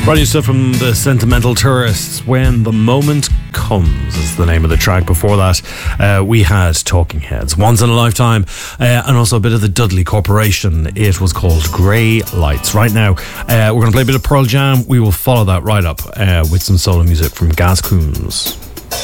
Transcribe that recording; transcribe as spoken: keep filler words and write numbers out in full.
Brand new stuff from the Sentimental Tourists. When the Moment Comes is the name of the track. Before that, uh, we had Talking Heads, Once in a Lifetime, uh, and also a bit of the Dudley Corporation. It was called Grey Lights. Right now, uh, we're going to play a bit of Pearl Jam. We will follow that right up uh, with some solo music from Gaz Coombs.